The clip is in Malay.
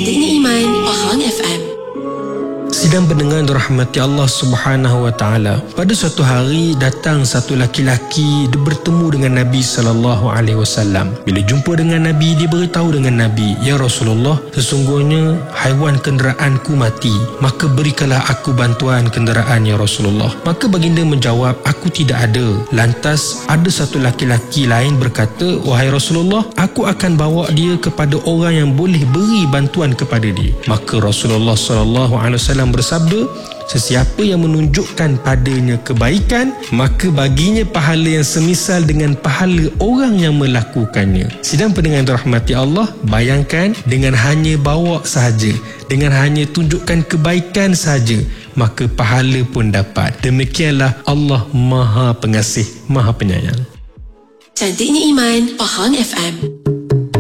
Cantiknya Iman, Pahang FM. Sidang pendengar dirahmati Allah Subhanahu wa taala. Pada suatu hari datang satu laki-laki bertemu dengan Nabi sallallahu alaihi wasallam. Bila jumpa dengan Nabi, dia beritahu dengan Nabi, "Ya Rasulullah, sesungguhnya haiwan kenderaanku mati, maka berikanlah aku bantuan kenderaan ya Rasulullah." Maka baginda menjawab, "Aku tidak ada." Lantas ada satu laki-laki lain berkata, "Wahai Rasulullah, aku akan bawa dia kepada orang yang boleh beri bantuan kepada dia." Maka Rasulullah sallallahu alaihi wasallam bersabda, "Sesiapa yang menunjukkan padanya kebaikan, maka baginya pahala yang semisal dengan pahala orang yang melakukannya." Sidang pendengar dirahmati Allah, bayangkan dengan hanya bawa sahaja, dengan hanya tunjukkan kebaikan sahaja, maka pahala pun dapat. Demikianlah Allah Maha Pengasih, Maha Penyayang. Cantiknya Iman, Pahang FM.